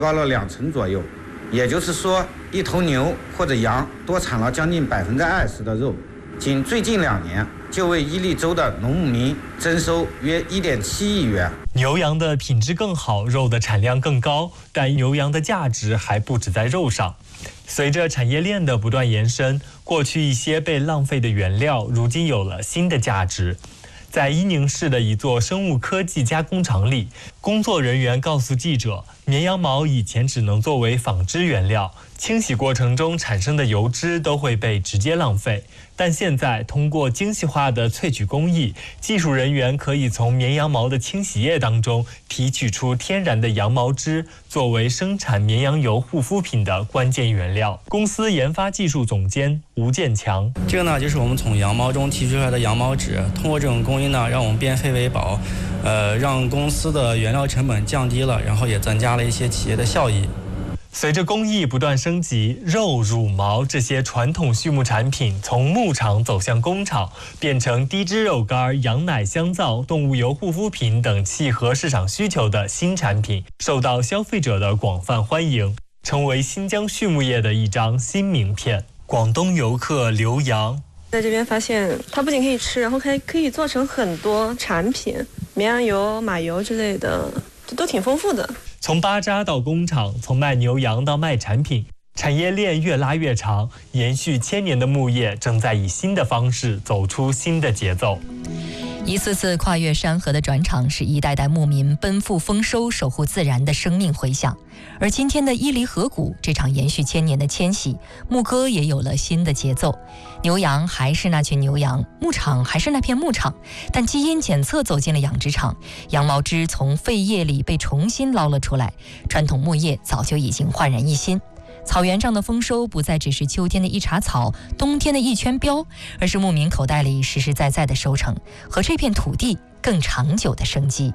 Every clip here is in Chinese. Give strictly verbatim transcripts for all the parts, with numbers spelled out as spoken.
高了两成左右。也就是说，一头牛或者羊多产了将近百分之二十的肉。仅最近两年，就为伊利州的农牧民征收约一点七亿元。 牛羊的品质更好，肉的产量更高，但牛羊的价值还不止在肉上。随着产业链的不断延伸，过去一些被浪费的原料，如今有了新的价值。在伊宁市的一座生物科技加工厂里，工作人员告诉记者，绵羊毛以前只能作为纺织原料，清洗过程中产生的油脂都会被直接浪费。但现在通过精细化的萃取工艺，技术人员可以从绵羊毛的清洗液当中提取出天然的羊毛脂，作为生产绵羊油护肤品的关键原料。公司研发技术总监吴建强， 这个呢就是我们从羊毛中提取出来的羊毛脂，通过这种工艺呢，让我们变废为宝，呃，让公司的原料成本降低了，然后也增加了一些企业的效益。 随着工艺不断升级，肉、乳毛这些传统畜牧产品从牧场走向工厂，变成低脂肉干、羊奶香皂、动物油护肤品等契合市场需求的新产品，受到消费者的广泛欢迎，成为新疆畜牧业的一张新名片。广东游客刘洋在这边发现，它不仅可以吃，然后还可以做成很多产品，绵羊油、马油之类的，都挺丰富的。 从巴扎到工厂，从卖牛羊到卖产品，产业链越拉越长，延续千年的牧业正在以新的方式走出新的节奏。 一次次跨越山河的转场，使一代代牧民奔赴丰收，守护自然的生命回响。而今天的伊犁河谷，这场延续千年的迁徙，牧歌也有了新的节奏。牛羊还是那群牛羊，牧场还是那片牧场，但基因检测走进了养殖场，羊毛汁从废液里被重新捞了出来，传统牧业早就已经焕然一新。草原上的丰收不再只是秋天的一茬草，冬天的一圈膘，而是牧民口袋里实实在在的收成和这片土地更长久的生机。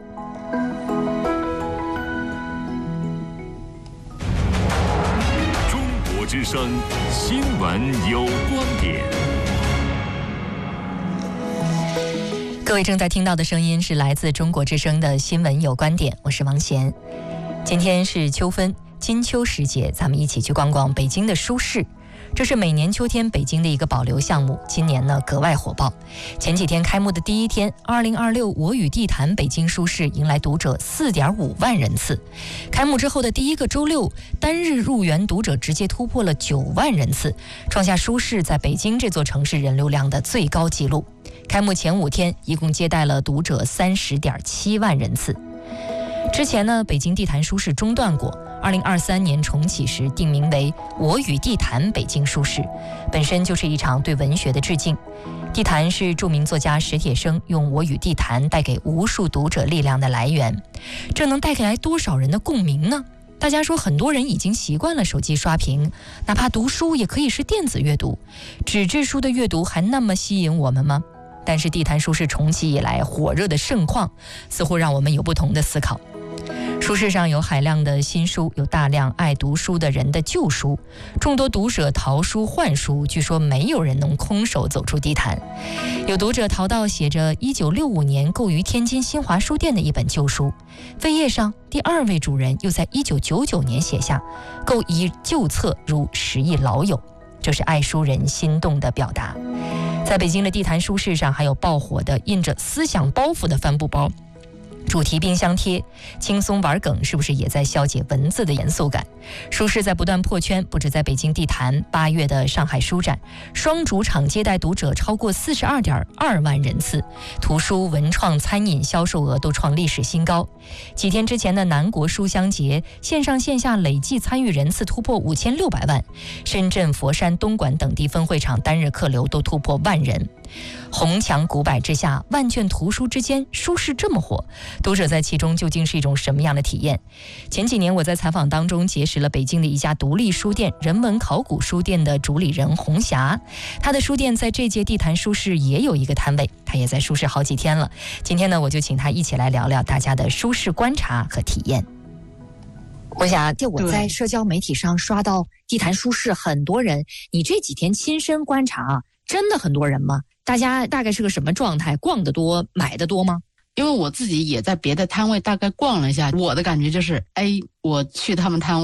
中国之声新闻有观点。 各位正在听到的声音是来自中国之声的新闻有观点，我是王贤。今天是秋分，金秋时节，咱们一起去逛逛北京的书市。这是每年秋天北京的一个保留项目，今年呢格外火爆。前几天开幕的第一天，二零二六我与地坛北京书市迎来读者四点五万人次。开幕之后的第一个周六，单日入园读者直接突破了九万人次，创下书市在北京这座城市人流量的最高纪录。开幕前五天，一共接待了读者三十点七万人次。之前呢，北京地坛书市中断过，二零二三年重启时定名为我与地坛北京书市，本身就是一场对文学的致敬。地坛是著名作家史铁生用我与地坛带给无数读者力量的来源，这能带给来多少人的共鸣呢？大家说很多人已经习惯了手机刷屏，哪怕读书也可以是电子阅读，纸质书的阅读还那么吸引我们吗？但是地坛书市重启以来火热的盛况，似乎让我们有不同的思考。书市上有海量的新书，有大量爱读书的人的旧书，众多读者淘书换书，据说没有人能空手走出地坛。有读者淘到写着一九六五年购于天津新华书店的一本旧书，扉页上第二位主人又在一九九九年写下购一旧册如十亿老友，这是爱书人心动的表达。在北京的地坛书市上，还有爆火的印着思想包袱的帆布包，主题冰箱贴，轻松玩梗，是不是也在消解文字的严肃感？书市在不断破圈，不止在北京地坛，八月的上海书展，双主场接待读者超过四十二点二万人次，图书、文创、餐饮销售额都创历史新高。几天之前的南国书香节，线上线下累计参与人次突破五千六百万，深圳、佛山、东莞等地分会场单日客流都突破万人。红墙古柏之下，万卷图书之间，书市这么火，读者在其中究竟是一种什么样的体验？前几年我在采访当中结识了北京的一家独立书店人文考古书店的主理人红霞，他的书店在这届地坛书市也有一个摊位，他也在书市好几天了。今天呢，我就请他一起来聊聊大家的书市观察和体验。红霞，就我在社交媒体上刷到地坛书市很多人，你这几天亲身观察，真的很多人吗？大家大概是个什么状态？逛得多，买得多吗？ 因为我自己也在别的摊位大概逛了一下，我的感觉就是，哎，我去他们摊位